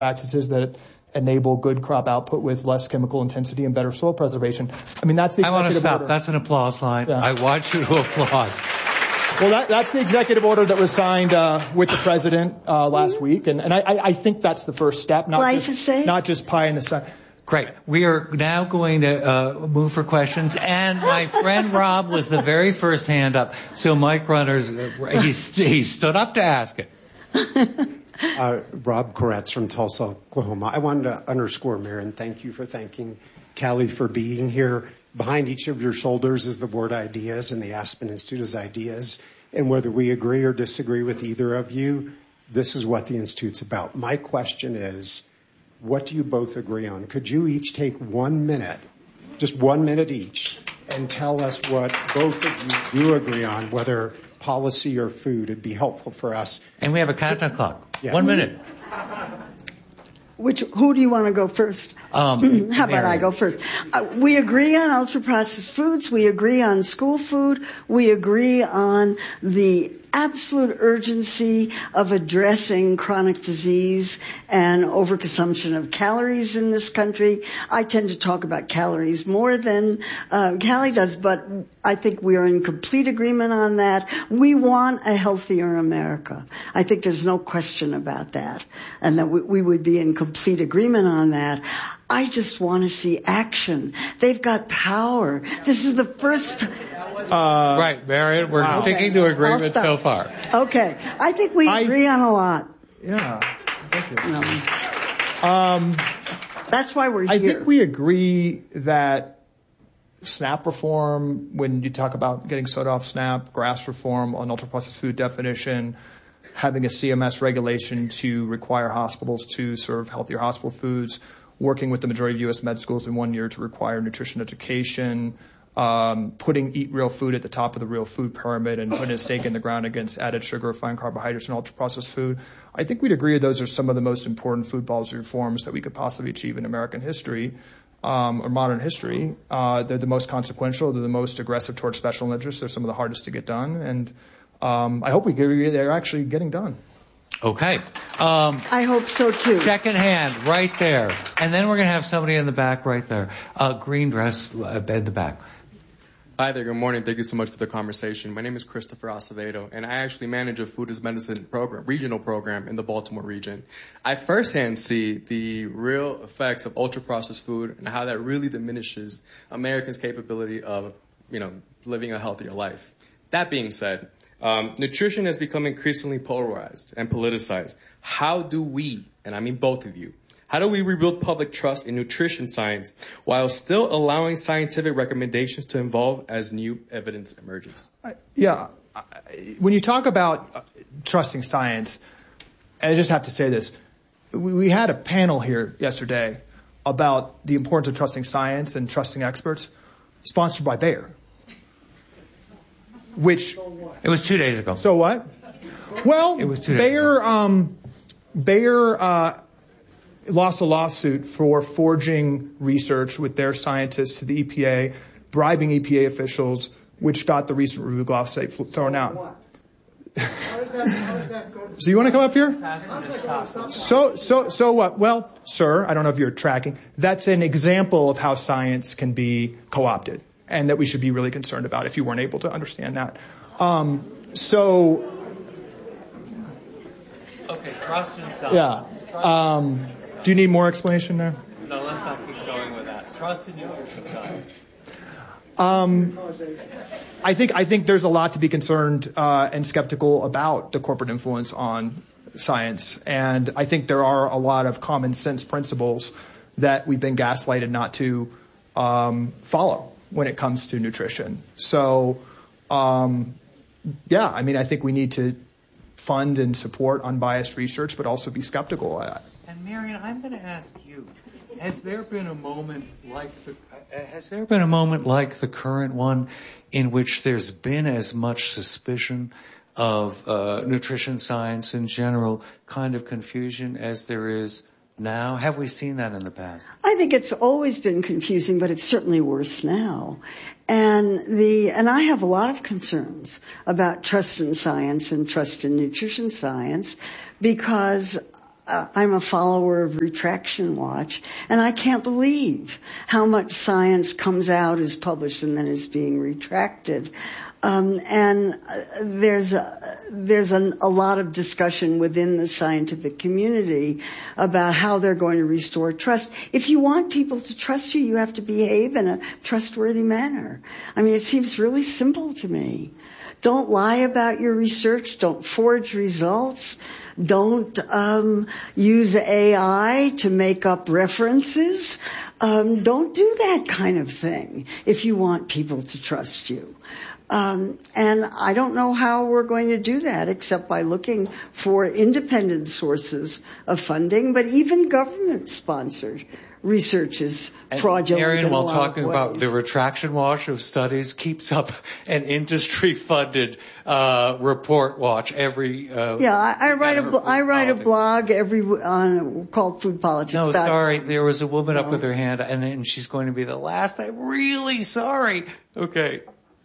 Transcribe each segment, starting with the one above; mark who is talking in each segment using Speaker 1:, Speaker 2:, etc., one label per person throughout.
Speaker 1: practices that enable good crop output with less chemical intensity and better soil preservation. I mean, that's the executive order.
Speaker 2: I want to stop. That's an applause line. Yeah. I want you to applaud.
Speaker 1: Well, that's the executive order that was signed with the president last week, and I think that's the first step, not just pie in the sun.
Speaker 2: Great. We are now going to move for questions, and my friend Rob was the very first hand up. So Mike Runners, he stood up to ask it.
Speaker 3: Rob Koretz from Tulsa, Oklahoma. I wanted to underscore, Marion, thank you for thanking Callie for being here. Behind each of your shoulders is the word ideas, and the Aspen Institute is ideas. And whether we agree or disagree with either of you, this is what the Institute's about. My question is, what do you both agree on? Could you each take 1 minute, just 1 minute each, and tell us what both of you do agree on, whether policy or food would be helpful for us?
Speaker 2: And we have a countdown clock. Yeah. 1 minute.
Speaker 4: Who do you want to go first? How about I go first? We agree on ultra-processed foods. We agree on school food. We agree on the absolute urgency of addressing chronic disease and overconsumption of calories in this country. I tend to talk about calories more than Callie does, but I think we are in complete agreement on that. We want a healthier America. I think there's no question about that, and that we would be in complete agreement on that. I just want to see action. They've got power. This is the first...
Speaker 2: right, Marion, we're sticking to agreement so far.
Speaker 4: Okay. I think we agree on a lot.
Speaker 1: Yeah. Thank you.
Speaker 4: That's why we're here.
Speaker 1: I think we agree that SNAP reform, when you talk about getting soda off SNAP, GRAS reform on ultra-processed food definition, having a CMS regulation to require hospitals to serve healthier hospital foods, working with the majority of U.S. med schools in 1 year to require nutrition education, putting Eat Real Food at the top of the real food pyramid and putting a stake in the ground against added sugar, refined carbohydrates, and ultra-processed food. I think we'd agree those are some of the most important food policy reforms that we could possibly achieve in American history, or modern history. They're the most consequential. They're the most aggressive towards special interests. They're some of the hardest to get done. And I hope they're actually getting done.
Speaker 2: Okay.
Speaker 4: I hope so too.
Speaker 2: Second hand, right there. And then we're going to have somebody in the back right there. Green dress, at the back.
Speaker 5: Hi there, good morning. Thank you so much for the conversation. My name is Christopher Acevedo, and I actually manage a food as medicine program, regional program in the Baltimore region. I firsthand see the real effects of ultra-processed food and how that really diminishes Americans' capability of, living a healthier life. That being said, nutrition has become increasingly polarized and politicized. How do we, and I mean both of you, how do we rebuild public trust in nutrition science while still allowing scientific recommendations to evolve as new evidence emerges?
Speaker 1: When you talk about trusting science, and I just have to say this, we had a panel here yesterday about the importance of trusting science and trusting experts, sponsored by Bayer. Which
Speaker 2: it was 2 days ago.
Speaker 1: So what? Well,
Speaker 2: it was 2 days
Speaker 1: ago. Bayer lost a lawsuit for forging research with their scientists to the EPA, bribing EPA officials, which got the recent review of glyphosate thrown out. So you want to come up here? So what? Well, sir, I don't know if you're tracking. That's an example of how science can be co-opted, and that we should be really concerned about if you weren't able to understand that.
Speaker 2: Okay, trust in science.
Speaker 1: Do you need more explanation there?
Speaker 2: No, let's not keep going with that. Trust in nutrition science.
Speaker 1: I think there's a lot to be concerned and skeptical about the corporate influence on science, and I think there are a lot of common sense principles that we've been gaslighted not to follow when it comes to nutrition. So, I think we need to fund and support unbiased research, but also be skeptical at it.
Speaker 2: And Marion, I'm going to ask you: Has there been a moment like the current one in which there's been as much suspicion of nutrition science in general, kind of confusion as there is now? Have we seen that in the past?
Speaker 4: I think it's always been confusing, but it's certainly worse now. And I have a lot of concerns about trust in science and trust in nutrition science, because I'm a follower of Retraction Watch, and I can't believe how much science comes out, is published, and then is being retracted. And there's a lot of discussion within the scientific community about how they're going to restore trust. If you want people to trust you, you have to behave in a trustworthy manner. I mean, it seems really simple to me. Don't lie about your research. Don't forge results. Don't use AI to make up references. Don't do that kind of thing if you want people to trust you. And I don't know how we're going to do that except by looking for independent sources of funding, but even government-sponsored research is fraudulent.
Speaker 2: Marion, while talking
Speaker 4: ways.
Speaker 2: about the Retraction Watch of Studies, keeps up an industry-funded report watch every.
Speaker 4: I write a blog called Food Politics.
Speaker 2: No, sorry, there was a woman up with her hand, and she's going to be the last. I'm really sorry. Okay.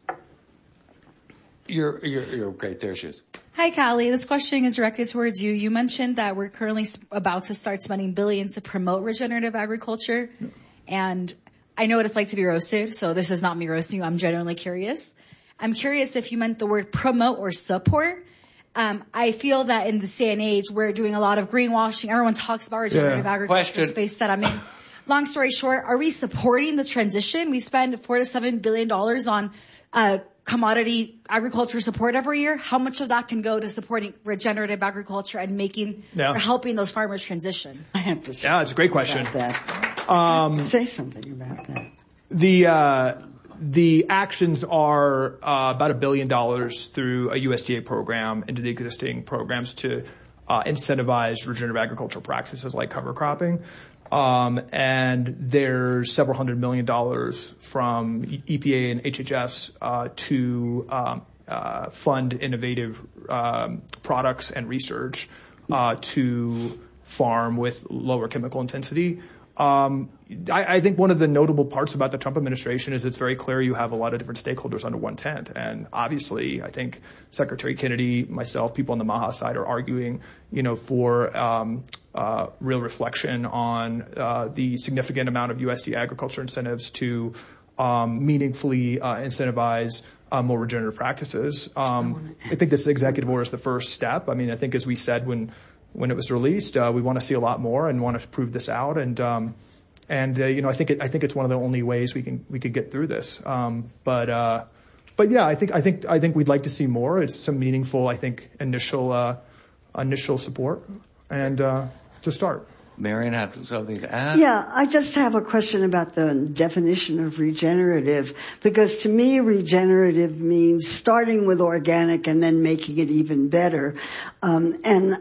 Speaker 2: You're great. There she is.
Speaker 6: Hi, Callie. This question is directed towards you. You mentioned that we're currently about to start spending billions to promote regenerative agriculture. And I know what it's like to be roasted, so this is not me roasting you. I'm genuinely curious. I'm curious if you meant the word promote or support. I feel that in this day and age, we're doing a lot of greenwashing. Everyone talks about regenerative agriculture space that I'm in. Long story short, are we supporting the transition? We spend $4 to $7 billion on commodity agriculture support every year. How much of that can go to supporting regenerative agriculture and or helping those farmers transition?
Speaker 4: I have to say,
Speaker 1: it's a great question.
Speaker 4: I have to say something about that.
Speaker 1: The actions are about $1 billion through a USDA program into the existing programs to incentivize regenerative agricultural practices like cover cropping. And there's several $100 million from EPA and HHS to fund innovative products and research to farm with lower chemical intensity. I think one of the notable parts about the Trump administration is it's very clear you have a lot of different stakeholders under one tent. And obviously, I think Secretary Kennedy, myself, people on the MAHA side are arguing, for real reflection on the significant amount of USDA agriculture incentives to meaningfully incentivize more regenerative practices. I think this executive order is the first step. I mean, I think as we said when it was released, we want to see a lot more and want to prove this out. And I think it's one of the only ways we could get through this. But yeah, I think we'd like to see more. It's some meaningful, I think, initial support and to start.
Speaker 2: Marion had something to add?
Speaker 4: Yeah, I just have a question about the definition of regenerative, because to me regenerative means starting with organic and then making it even better. The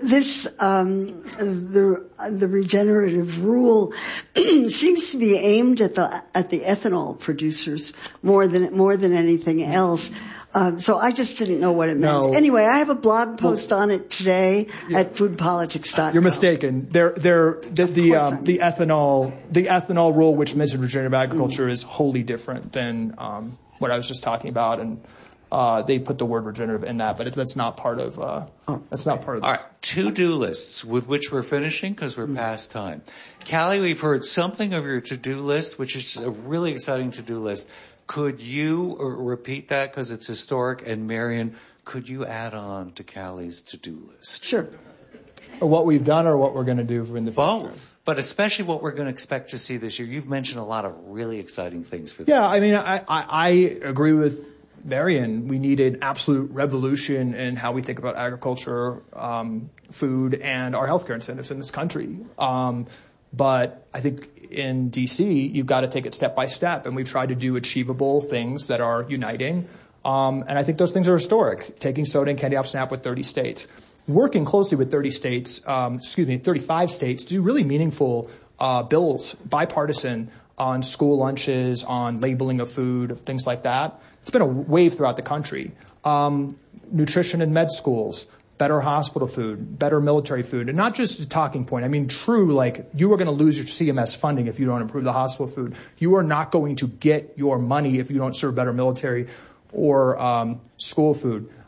Speaker 4: regenerative rule seems to be aimed at the ethanol producers more than anything else. So I just didn't know what it meant.
Speaker 1: No.
Speaker 4: Anyway, I have a blog post on it today at foodpolitics.com.
Speaker 1: You're mistaken. The ethanol rule, which mentioned regenerative agriculture, is wholly different than what I was just talking about, and they put the word regenerative in that, but that's not part of. That's not part of.
Speaker 2: All right, to-do lists with which we're finishing because we're past time. Callie, we've heard something of your to-do list, which is a really exciting to-do list. Could you repeat that because it's historic? And Marion, could you add on to Callie's to-do list?
Speaker 4: Sure.
Speaker 1: Or what we've done or what we're going to do in the future?
Speaker 2: Both, but especially what we're going to expect to see this year. You've mentioned a lot of really exciting things for
Speaker 1: Yeah, I mean, I agree with Marion. We need an absolute revolution in how we think about agriculture, food, and our healthcare incentives in this country. But I think in D.C., you've got to take it step by step, and we've tried to do achievable things that are uniting. And I think those things are historic. Taking soda and candy off SNAP with 30 states. Working closely with 35 states to do really meaningful bills, bipartisan, on school lunches, on labeling of food, things like that. It's been a wave throughout the country. Nutrition in med schools, better hospital food, better military food, and not just a talking point. I mean, true, like, you are going to lose your CMS funding if you don't improve the hospital food. You are not going to get your money if you don't serve better military or school food.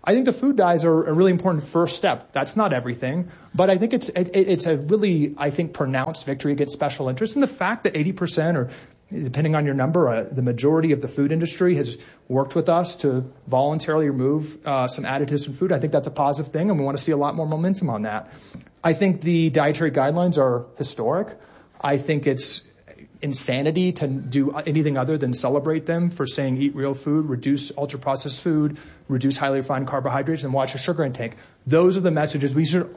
Speaker 1: I think the food dyes are a really important first step. That's not everything, but I think it's a really, I think, pronounced victory against special interests. And the fact that 80% or depending on your number, the majority of the food industry has worked with us to voluntarily remove some additives from food. I think that's a positive thing, and we want to see a lot more momentum on that. I think the dietary guidelines are historic. I think it's insanity to do anything other than celebrate them for saying eat real food, reduce ultra-processed food, reduce highly refined carbohydrates, and watch your sugar intake. Those are the messages we should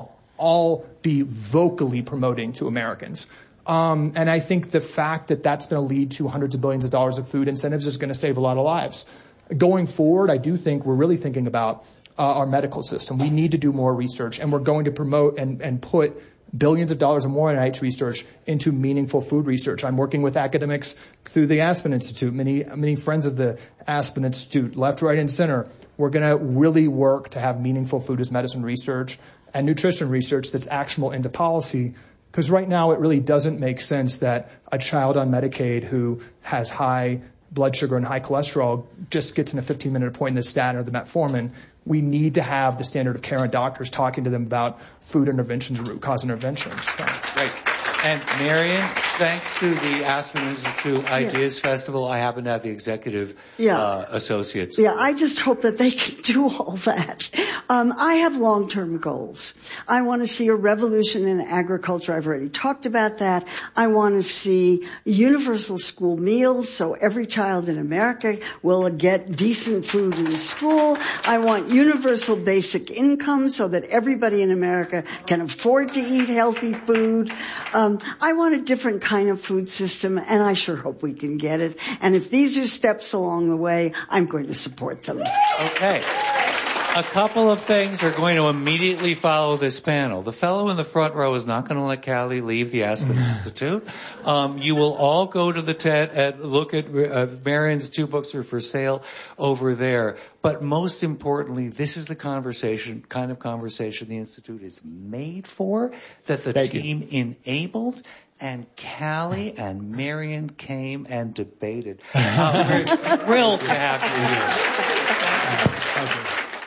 Speaker 1: all be vocally promoting to Americans. And I think the fact that that's going to lead to hundreds of billions of dollars of food incentives is going to save a lot of lives. Going forward, I do think we're really thinking about our medical system. We need to do more research, and we're going to promote and put billions of dollars or more in NIH research into meaningful food research. I'm working with academics through the Aspen Institute, many friends of the Aspen Institute, left, right, and center. We're going to really work to have meaningful food as medicine research and nutrition research that's actionable into policy. Because right now it really doesn't make sense that a child on Medicaid who has high blood sugar and high cholesterol just gets in a 15-minute appointment the statin or the metformin. We need to have the standard of care and doctors talking to them about food interventions and root cause interventions. So.
Speaker 2: Great. And Marion, thanks to the Aspen Institute Ideas Festival, I happen to have the executive associates.
Speaker 4: Yeah, I just hope that they can do all that. I have long-term goals. I want to see a revolution in agriculture. I've already talked about that. I want to see universal school meals so every child in America will get decent food in school. I want universal basic income so that everybody in America can afford to eat healthy food. I want a different kind of food system, and I sure hope we can get it. And if these are steps along the way, I'm going to support them.
Speaker 2: Okay. A couple of things are going to immediately follow this panel. The fellow in the front row is not going to let Callie leave the Aspen Institute. You will all go to the TED and look at Marion's 2 books are for sale over there. But most importantly, this is the kind of conversation the Institute is made for, that the team enabled. And Callie and Marion came and debated. We're thrilled to have you here.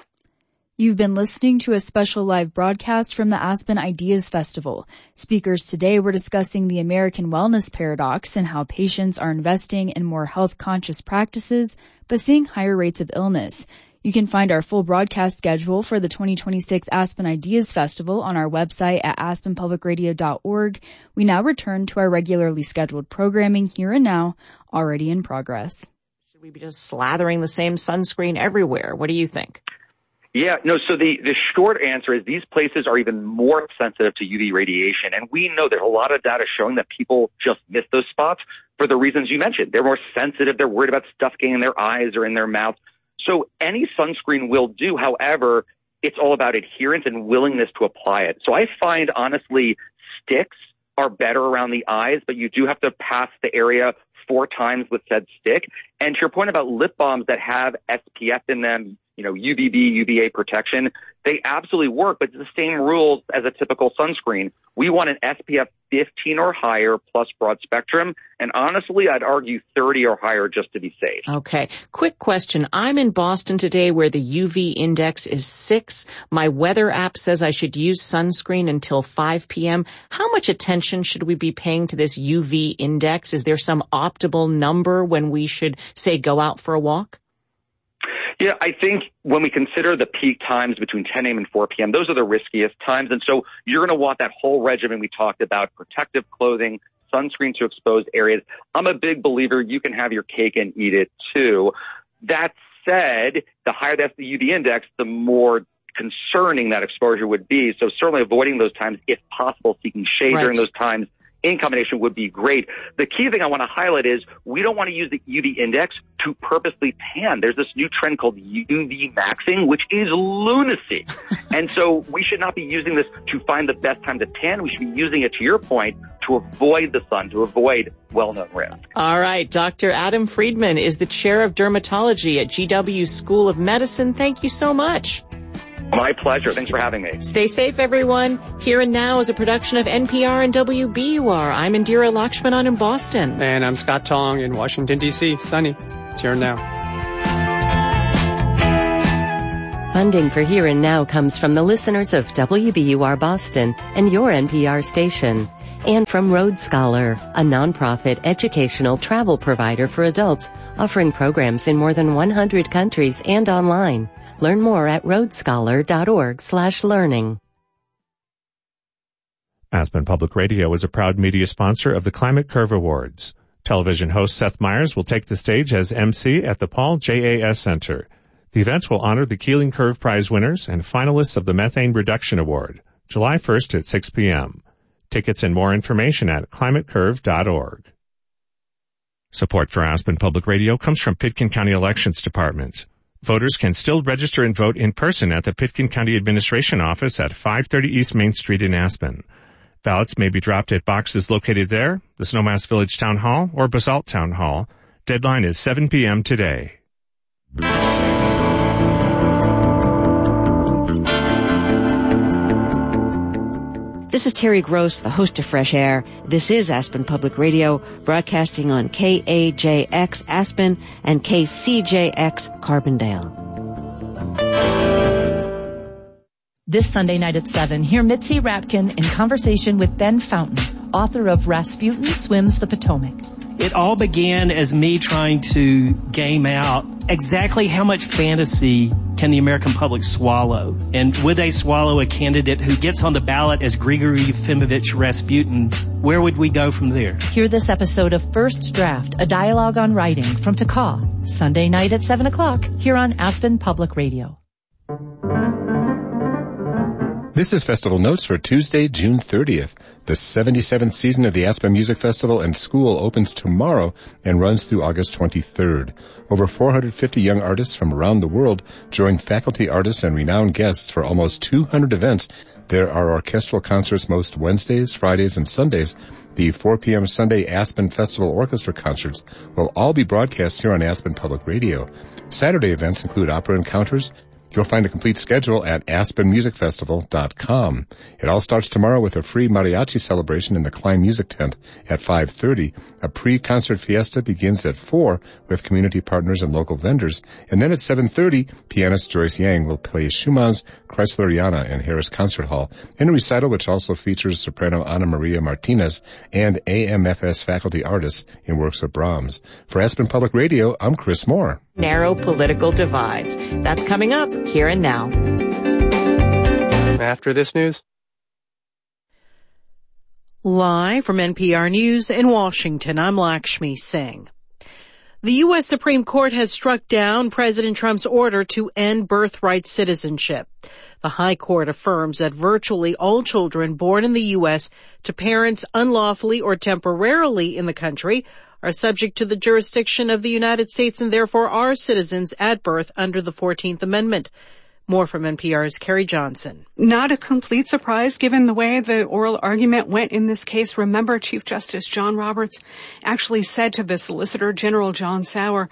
Speaker 7: You've been listening to a special live broadcast from the Aspen Ideas Festival. Speakers today were discussing the American wellness paradox and how patients are investing in more health-conscious practices, but seeing higher rates of illness. You can find our full broadcast schedule for the 2026 Aspen Ideas Festival on our website at aspenpublicradio.org. We now return to our regularly scheduled programming here and now, already in progress.
Speaker 8: Should we be just slathering the same sunscreen everywhere? What do you think?
Speaker 9: Yeah, no, so the short answer is these places are even more sensitive to UV radiation. And we know there's a lot of data showing that people just miss those spots for the reasons you mentioned. They're more sensitive. They're worried about stuff getting in their eyes or in their mouth. So any sunscreen will do. However, it's all about adherence and willingness to apply it. So I find, honestly, sticks are better around the eyes, but you do have to pass the area 4 times with said stick. And to your point about lip balms that have SPF in them, UVB, UVA protection, they absolutely work, but it's the same rules as a typical sunscreen. We want an SPF 15 or higher plus broad spectrum. And honestly, I'd argue 30 or higher just to be safe.
Speaker 8: Okay. Quick question. I'm in Boston today where the UV index is 6. My weather app says I should use sunscreen until 5 p.m. How much attention should we be paying to this UV index? Is there some optimal number when we should, say, go out for a walk?
Speaker 9: Yeah, I think when we consider the peak times between 10 a.m. and 4 p.m., those are the riskiest times. And so you're going to want that whole regimen we talked about, protective clothing, sunscreen to exposed areas. I'm a big believer you can have your cake and eat it too. That said, the higher that's the UV index, the more concerning that exposure would be. So certainly avoiding those times, if possible, seeking shade during those times in combination would be great. The key thing I want to highlight is we don't want to use the UV index to purposely tan. There's this new trend called UV maxing, which is lunacy. And so we should not be using this to find the best time to tan. We should be using it, to your point, to avoid the sun, to avoid well-known risk.
Speaker 8: All right. Dr. Adam Friedman is the chair of dermatology at GW School of Medicine. Thank you so much.
Speaker 9: My pleasure. Thanks for having me.
Speaker 8: Stay safe, everyone. Here and Now is a production of NPR and WBUR. I'm Indira Lakshmanan in Boston.
Speaker 10: And I'm Scott Tong in Washington, D.C. Sunny. It's Here and Now. Funding for Here and Now comes from the listeners of WBUR Boston and your NPR station. And from Road Scholar, a nonprofit educational travel provider for adults offering programs in more than 100 countries and online. Learn more at roadscholar.org/learning.
Speaker 11: Aspen Public Radio is a proud media sponsor of the Climate Curve Awards. Television host Seth Meyers will take the stage as MC at the Paul JAS Center. The event will honor the Keeling Curve Prize winners and finalists of the Methane Reduction Award, July 1st at 6 p.m. Tickets and more information at climatecurve.org. Support for Aspen Public Radio comes from Pitkin County Elections Department. Voters can still register and vote in person at the Pitkin County Administration Office at 530 East Main Street in Aspen. Ballots may be dropped at boxes located there, the Snowmass Village Town Hall, or Basalt Town Hall. Deadline is 7 p.m. today.
Speaker 12: This is Terry Gross, the host of Fresh Air. This is Aspen Public Radio, broadcasting on KAJX Aspen and KCJX Carbondale.
Speaker 13: This Sunday night at 7, hear Mitzi Ratkin in conversation with Ben Fountain, author of Rasputin Swims the Potomac.
Speaker 14: It all began as me trying to game out exactly how much fantasy can the American public swallow? And would they swallow a candidate who gets on the ballot as Grigory Yefimovich Rasputin? Where would we go from there?
Speaker 13: Hear this episode of First Draft, a dialogue on writing from Takaw, Sunday night at 7 o'clock here on Aspen Public Radio.
Speaker 15: This is Festival Notes for Tuesday, June 30th. The 77th season of the Aspen Music Festival and School opens tomorrow and runs through August 23rd. Over 450 young artists from around the world join faculty artists and renowned guests for almost 200 events. There are orchestral concerts most Wednesdays, Fridays, and Sundays. The 4 p.m. Sunday Aspen Festival Orchestra concerts will all be broadcast here on Aspen Public Radio. Saturday events include opera encounters. You'll find a complete schedule at aspenmusicfestival.com. It all starts tomorrow with a free mariachi celebration in the Klein Music Tent at 5:30. A pre-concert fiesta begins at 4 with community partners and local vendors. And then at 7:30, pianist Joyce Yang will play Schumann's Kreisleriana in Harris Concert Hall in a recital which also features soprano Ana Maria Martinez and AMFS faculty artists in works of Brahms. For Aspen Public Radio, I'm Chris Moore.
Speaker 8: Narrow political divides. That's coming up here and now.
Speaker 16: After this news.
Speaker 17: Live from NPR News in Washington, I'm Lakshmi Singh. The U.S. Supreme Court has struck down President Trump's order to end birthright citizenship. The High Court affirms that virtually all children born in the U.S. to parents unlawfully or temporarily in the country are subject to the jurisdiction of the United States and therefore are citizens at birth under the 14th Amendment. More from NPR's Carrie Johnson.
Speaker 18: Not a complete surprise given the way the oral argument went in this case. Remember, Chief Justice John Roberts actually said to the Solicitor General John Sauer,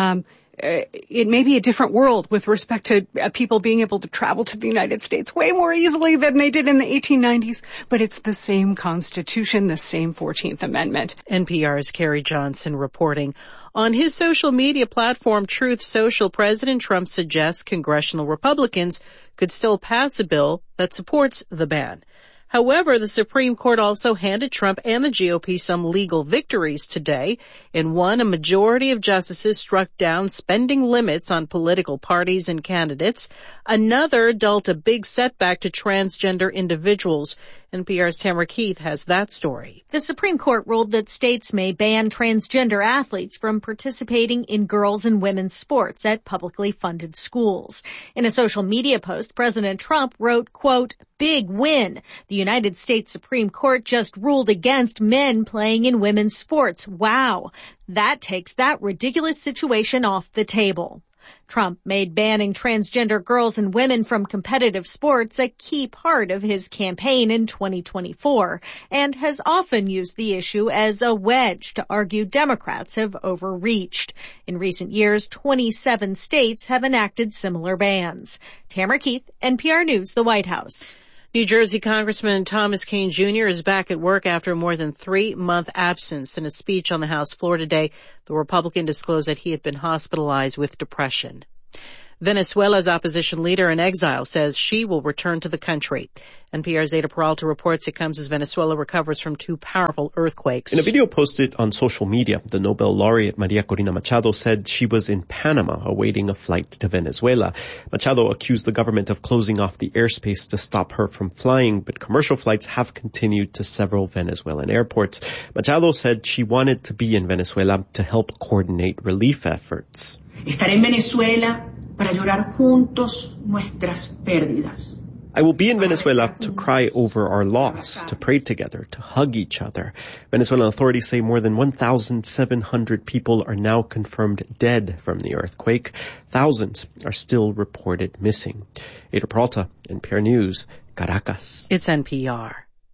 Speaker 18: it may be a different world with respect to people being able to travel to the United States way more easily than they did in the 1890s, but it's the same Constitution, the same 14th Amendment.
Speaker 17: NPR's Carrie Johnson reporting. On his social media platform, Truth Social, President Trump suggests congressional Republicans could still pass a bill that supports the ban. However, the Supreme Court also handed Trump and the GOP some legal victories today. In one, a majority of justices struck down spending limits on political parties and candidates. Another dealt a big setback to transgender individuals. NPR's Tamara Keith has that story.
Speaker 19: The Supreme Court ruled that states may ban transgender athletes from participating in girls' and women's sports at publicly funded schools. In a social media post, President Trump wrote, quote, "Big win. The United States Supreme Court just ruled against men playing in women's sports. Wow. That takes that ridiculous situation off the table." Trump made banning transgender girls and women from competitive sports a key part of his campaign in 2024 and has often used the issue as a wedge to argue Democrats have overreached. In recent years, 27 states have enacted similar bans. Tamara Keith, NPR News, the White House.
Speaker 17: New Jersey Congressman Thomas Kean Jr. is back at work after more than 3-month absence. In a speech on the House floor today, the Republican disclosed that he had been hospitalized with depression. Venezuela's opposition leader in exile says she will return to the country. NPR's Zeta Peralta reports it comes as Venezuela recovers from 2 powerful earthquakes.
Speaker 16: In a video posted on social media, the Nobel laureate Maria Corina Machado said she was in Panama awaiting a flight to Venezuela. Machado accused the government of closing off the airspace to stop her from flying, but commercial flights have continued to several Venezuelan airports. Machado said she wanted to be in Venezuela to help coordinate relief efforts.
Speaker 20: Estaré en Venezuela para llorar juntos nuestras pérdidas.
Speaker 16: I will be in Venezuela to cry over our loss, to pray together, to hug each other. Venezuelan authorities say more than 1,700 people are now confirmed dead from the earthquake. Thousands are still reported missing. Ada Peralta, NPR News, Caracas.
Speaker 17: It's NPR.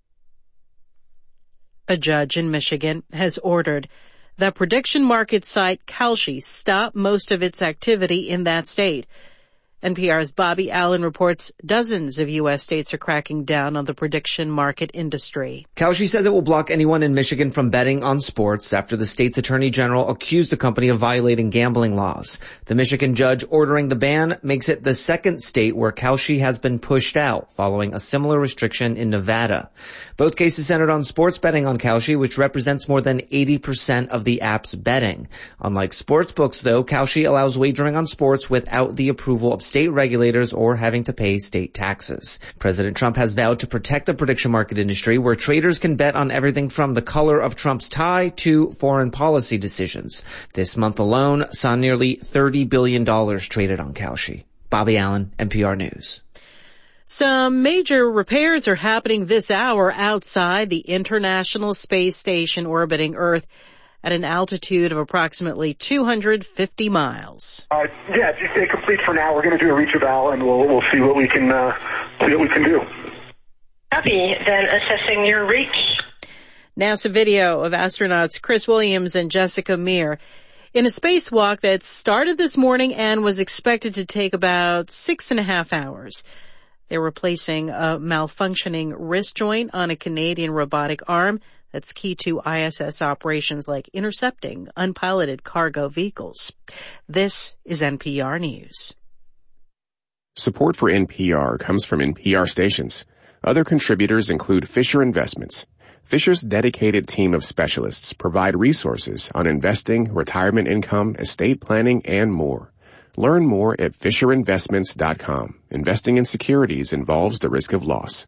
Speaker 17: A judge in Michigan has ordered the prediction market site Kalshi stop most of its activity in that state. NPR's Bobby Allen reports dozens of U.S. states are cracking down on the prediction market industry.
Speaker 21: Kalshi says it will block anyone in Michigan from betting on sports after the state's attorney general accused the company of violating gambling laws. The Michigan judge ordering the ban makes it the second state where Kalshi has been pushed out, following a similar restriction in Nevada. Both cases centered on sports betting on Kalshi, which represents more than 80% of the app's betting. Unlike sports books, though, Kalshi allows wagering on sports without the approval of state regulators or having to pay state taxes. President Trump has vowed to protect the prediction market industry, where traders can bet on everything from the color of Trump's tie to foreign policy decisions. This month alone saw nearly $30 billion traded on Kalshi. Bobby Allen, NPR News.
Speaker 17: Some major repairs are happening this hour outside the International Space Station orbiting Earth at an altitude of approximately 250 miles.
Speaker 22: Yeah, just stay complete for now. We're going to do a reach eval, and we'll see what we can do.
Speaker 23: Copy. Then assessing your reach.
Speaker 17: NASA video of astronauts Chris Williams and Jessica Meir in a spacewalk that started this morning and was expected to take about 6.5 hours. They're replacing a malfunctioning wrist joint on a Canadian robotic arm that's key to ISS operations like intercepting unpiloted cargo vehicles. This is NPR News.
Speaker 24: Support for NPR comes from NPR stations. Other contributors include Fisher Investments. Fisher's dedicated team of specialists provide resources on investing, retirement income, estate planning, and more. Learn more at FisherInvestments.com. Investing in securities involves the risk of loss.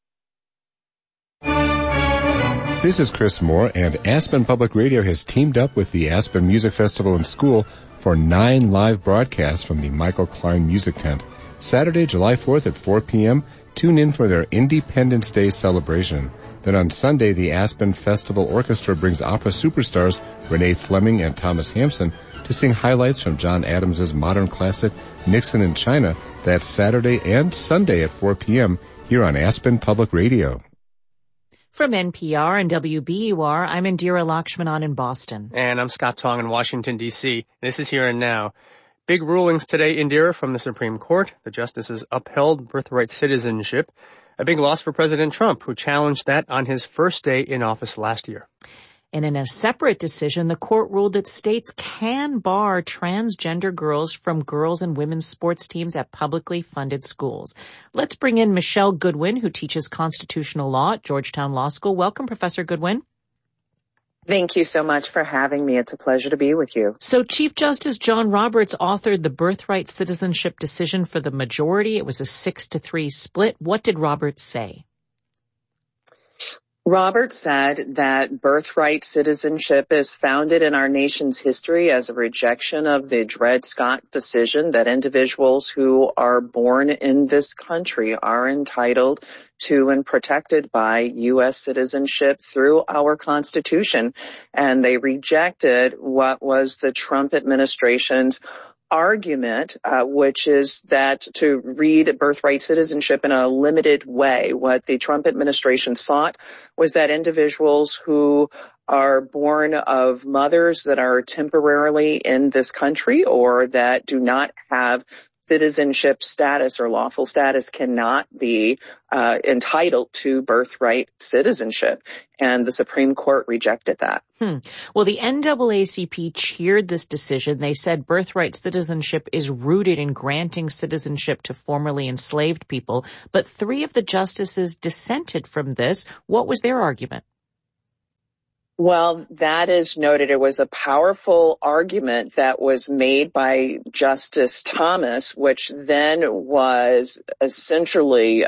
Speaker 15: This is Chris Moore, and Aspen Public Radio has teamed up with the Aspen Music Festival and School for 9 live broadcasts from the Michael Klein Music Tent. Saturday, July 4th at 4 p.m., tune in for their Independence Day celebration. Then on Sunday, the Aspen Festival Orchestra brings opera superstars Renee Fleming and Thomas Hampson to sing highlights from John Adams' modern classic, Nixon in China. That's Saturday and Sunday at 4 p.m. here on Aspen Public Radio.
Speaker 8: From NPR and WBUR, I'm Indira Lakshmanan in Boston.
Speaker 25: And I'm Scott Tong in Washington, D.C. This is Here and Now. Big rulings today, Indira, from the Supreme Court. The justices upheld birthright citizenship. A big loss for President Trump, who challenged that on his first day in office last year.
Speaker 8: And in a separate decision, the court ruled that states can bar transgender girls from girls' and women's sports teams at publicly funded schools. Let's bring in Michelle Goodwin, who teaches constitutional law at Georgetown Law School. Welcome, Professor Goodwin.
Speaker 26: Thank you so much for having me. It's a pleasure to be with you.
Speaker 8: So Chief Justice John Roberts authored the birthright citizenship decision for the majority. It was a 6-3 split. What did Roberts say?
Speaker 26: Roberts said that birthright citizenship is founded in our nation's history as a rejection of the Dred Scott decision that individuals who are born in this country are entitled to and protected by U.S. citizenship through our Constitution. And they rejected what was the Trump administration's argument, which is that to read birthright citizenship in a limited way. What the Trump administration sought was that individuals who are born of mothers that are temporarily in this country or that do not have citizenship status or lawful status cannot be entitled to birthright citizenship. And the Supreme Court rejected that.
Speaker 8: Well, the NAACP cheered this decision. They said birthright citizenship is rooted in granting citizenship to formerly enslaved people. But 3 of the justices dissented from this. What was their argument?
Speaker 26: Well, that is noted. It was a powerful argument that was made by Justice Thomas, which then was essentially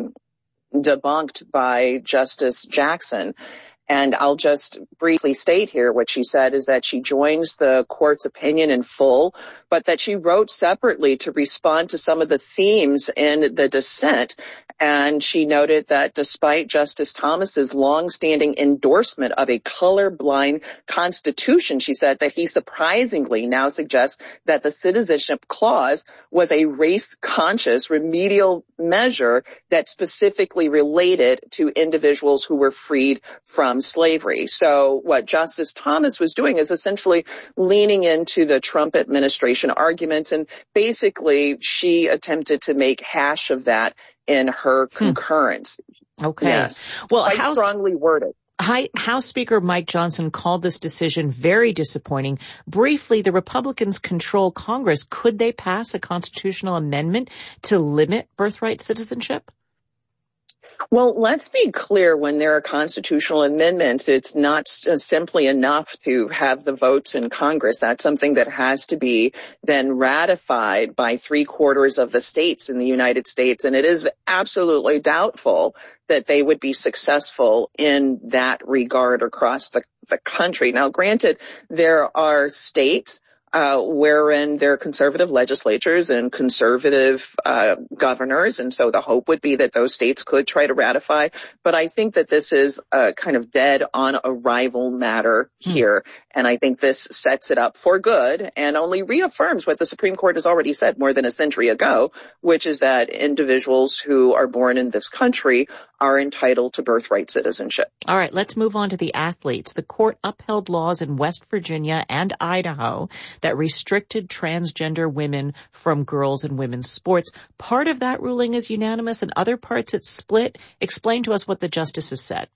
Speaker 26: debunked by Justice Jackson. And I'll just briefly state here what she said is that she joins the court's opinion in full, but that she wrote separately to respond to some of the themes in the dissent. And she noted that despite Justice Thomas's longstanding endorsement of a colorblind constitution, she said that he surprisingly now suggests that the citizenship clause was a race-conscious remedial measure that specifically related to individuals who were freed from slavery. So what Justice Thomas was doing is essentially leaning into the Trump administration arguments, and basically she attempted to make hash of that in her concurrence.
Speaker 8: Okay.
Speaker 26: Yes.
Speaker 8: Well,
Speaker 26: quite strongly worded.
Speaker 8: House Speaker Mike Johnson called this decision very disappointing. Briefly, the Republicans control Congress. Could they pass a constitutional amendment to limit birthright citizenship?
Speaker 26: Well, let's be clear, when there are constitutional amendments, it's not simply enough to have the votes in Congress. That's something that has to be then ratified by 3/4 of the states in the United States. And it is absolutely doubtful that they would be successful in that regard across the country. Now, granted, there are states wherein there are conservative legislatures and conservative governors, and so the hope would be that those states could try to ratify. But I think that this is a kind of dead on arrival matter here, and I think this sets it up for good and only reaffirms what the Supreme Court has already said more than a century ago, which is that individuals who are born in this country are entitled to birthright citizenship.
Speaker 8: All right, let's move on to the athletes. The court upheld laws in West Virginia and Idaho that restricted transgender women from girls and women's sports. Part of that ruling is unanimous and other parts it's split. Explain to us what the justices said.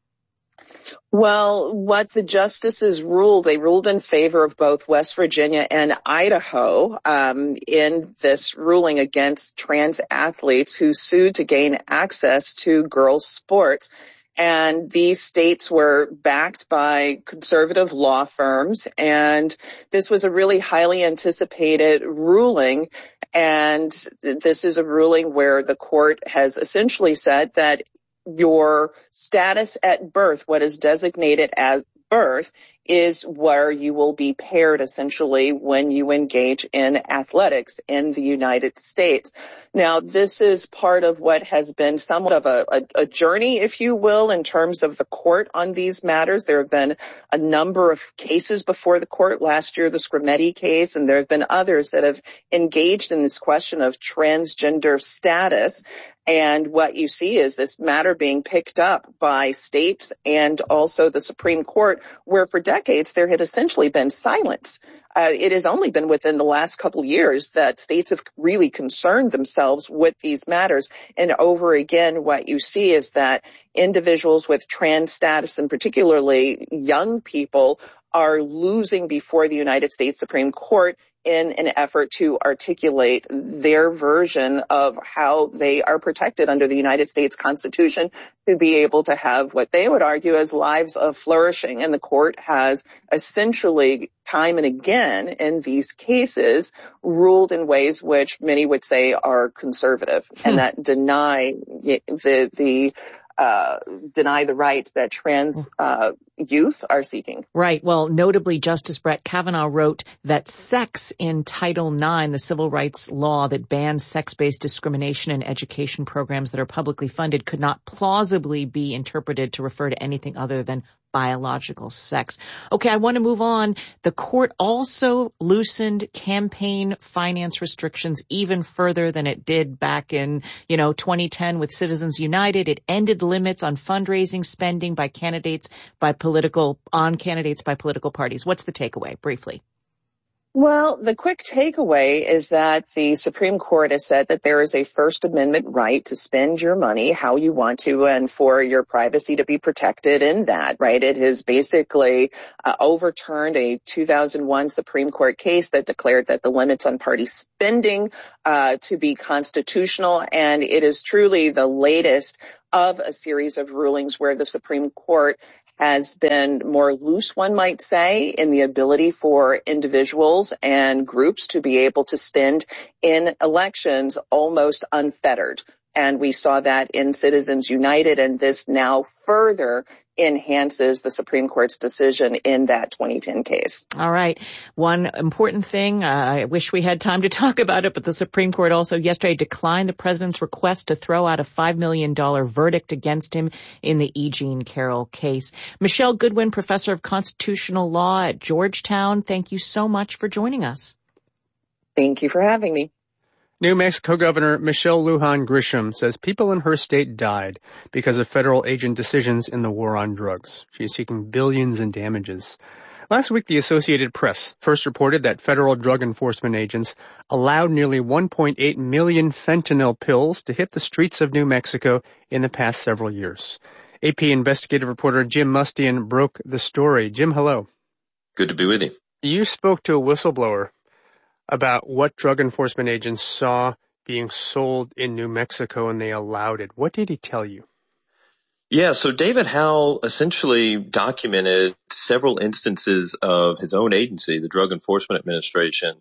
Speaker 26: Well, what the justices ruled, they ruled in favor of both West Virginia and Idaho in this ruling against trans athletes who sued to gain access to girls' sports. And these states were backed by conservative law firms, and this was a really highly anticipated ruling. And this is a ruling where the court has essentially said that your status at birth, what is designated as birth, is where you will be paired essentially when you engage in athletics in the United States. Now, this is part of what has been somewhat of a journey, if you will, in terms of the court on these matters. There have been a number of cases before the court. Last year, the Scrimeti case, and there have been others that have engaged in this question of transgender status. And what you see is this matter being picked up by states and also the Supreme Court, where for decades there had essentially been silence. It has only been within the last couple years that states have really concerned themselves with these matters. And over again, what you see is that individuals with trans status, and particularly young people, are losing before the United States Supreme Court in an effort to articulate their version of how they are protected under the United States Constitution to be able to have what they would argue as lives of flourishing. And the court has essentially time and again in these cases ruled in ways which many would say are conservative and that deny the rights that trans youth are seeking.
Speaker 8: Right. Well, notably, Justice Brett Kavanaugh wrote that sex in Title IX, the civil rights law that bans sex-based discrimination in education programs that are publicly funded, could not plausibly be interpreted to refer to anything other than biological sex. Okay, I want to move on. The court also loosened campaign finance restrictions even further than it did back in, 2010 with Citizens United. It ended limits on fundraising spending by candidates by political parties. What's the takeaway, briefly?
Speaker 26: Well, the quick takeaway is that the Supreme Court has said that there is a First Amendment right to spend your money how you want to and for your privacy to be protected in that, right? It has basically overturned a 2001 Supreme Court case that declared that the limits on party spending to be constitutional, and it is truly the latest of a series of rulings where the Supreme Court has been more loose, one might say, in the ability for individuals and groups to be able to spend in elections almost unfettered. And we saw that in Citizens United, and this now further enhances the Supreme Court's decision in that 2010 case.
Speaker 8: All right. One important thing, I wish we had time to talk about it, but the Supreme Court also yesterday declined the president's request to throw out a $5 million verdict against him in the E. Jean Carroll case. Michelle Goodwin, professor of constitutional law at Georgetown, thank you so much for joining us.
Speaker 26: Thank you for having me.
Speaker 25: New Mexico Governor Michelle Lujan Grisham says people in her state died because of federal agent decisions in the war on drugs. She is seeking billions in damages. Last week, the Associated Press first reported that federal drug enforcement agents allowed nearly 1.8 million fentanyl pills to hit the streets of New Mexico in the past several years. AP investigative reporter Jim Mustian broke the story. Jim, hello.
Speaker 1: Good to be with you.
Speaker 25: You spoke to a whistleblower about what drug enforcement agents saw being sold in New Mexico and they allowed it. What did he tell you?
Speaker 1: Yeah, so David Howell essentially documented several instances of his own agency, the Drug Enforcement Administration,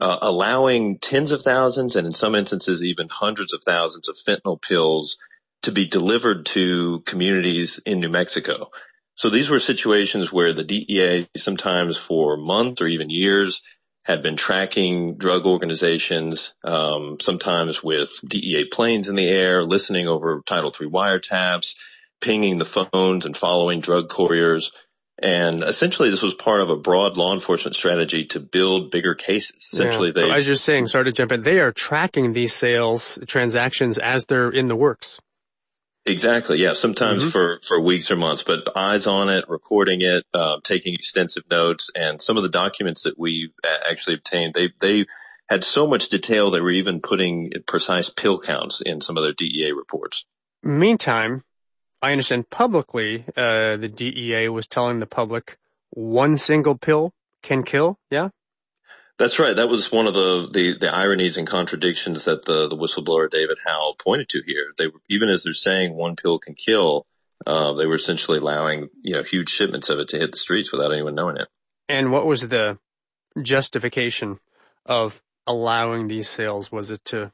Speaker 1: allowing tens of thousands and in some instances even hundreds of thousands of fentanyl pills to be delivered to communities in New Mexico. So these were situations where the DEA, sometimes for months or even years, had been tracking drug organizations, sometimes with DEA planes in the air, listening over Title III wiretaps, pinging the phones and following drug couriers. And essentially this was part of a broad law enforcement strategy to build bigger cases. Essentially,
Speaker 25: So as you're saying, sorry to jump in, they are tracking these sales transactions as they're in the works.
Speaker 1: Exactly. Yeah. Sometimes for weeks or months, but eyes on it, recording it, taking extensive notes, and some of the documents that we actually obtained, they had so much detail they were even putting precise pill counts in some of their DEA reports.
Speaker 25: Meantime, I understand publicly, the DEA was telling the public one single pill can kill. Yeah.
Speaker 1: That's right. That was one of the ironies and contradictions that the whistleblower David Howell pointed to here. They were, even as they're saying one pill can kill, they were essentially allowing, huge shipments of it to hit the streets without anyone knowing it.
Speaker 25: And what was the justification of allowing these sales? Was it to,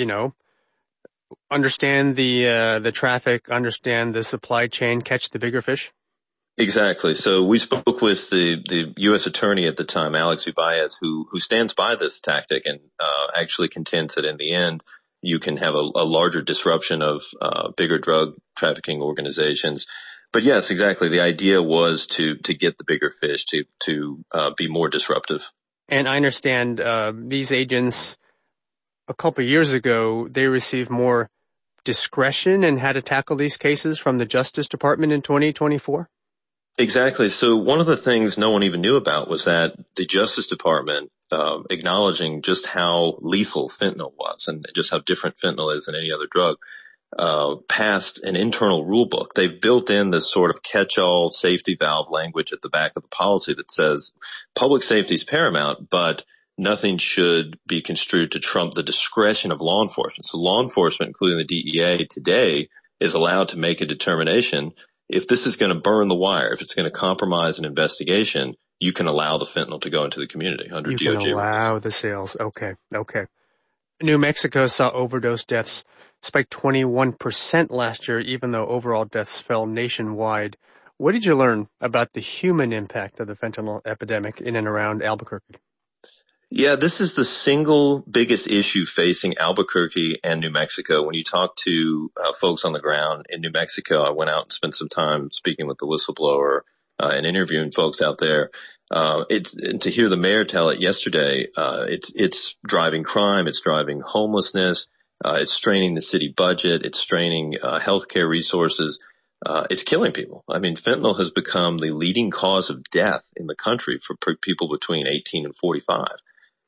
Speaker 25: understand the traffic, understand the supply chain, catch the bigger fish?
Speaker 1: Exactly. So we spoke with the U.S. attorney at the time, Alex Ubaez, who stands by this tactic and actually contends that in the end you can have a larger disruption of bigger drug trafficking organizations. But yes, exactly. The idea was to get the bigger fish, to be more disruptive.
Speaker 25: And I understand these agents a couple of years ago, they received more discretion in how to tackle these cases from the Justice Department in 2024?
Speaker 1: Exactly. So one of the things no one even knew about was that the Justice Department, acknowledging just how lethal fentanyl was and just how different fentanyl is than any other drug, passed an internal rule book. They've built in this sort of catch-all safety valve language at the back of the policy that says public safety is paramount, but nothing should be construed to trump the discretion of law enforcement. So law enforcement, including the DEA today, is allowed to make a determination. If this is going to burn the wire, if it's going to compromise an investigation, you can allow the fentanyl to go into the community under DOJ rules.
Speaker 25: You can allow the sales. Okay. New Mexico saw overdose deaths spike 21% last year, even though overall deaths fell nationwide. What did you learn about the human impact of the fentanyl epidemic in and around Albuquerque?
Speaker 1: Yeah, this is the single biggest issue facing Albuquerque and New Mexico. When you talk to folks on the ground in New Mexico, I went out and spent some time speaking with the whistleblower and interviewing folks out there. And to hear the mayor tell it yesterday, it's driving crime, it's driving homelessness, it's straining the city budget, it's straining healthcare resources. It's killing people. I mean, fentanyl has become the leading cause of death in the country for people between 18 and 45.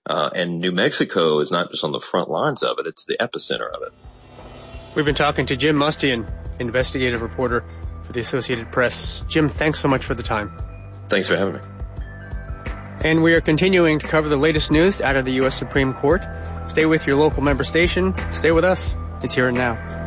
Speaker 1: And New Mexico is not just on the front lines of it, it's the epicenter of it.
Speaker 25: We've been talking to Jim Mustian, investigative reporter for the Associated Press. Jim, thanks so much for the time.
Speaker 1: Thanks for having me.
Speaker 25: And we are continuing to cover the latest news out of the U.S. Supreme Court. Stay with your local member station. Stay with us. It's Here and Now.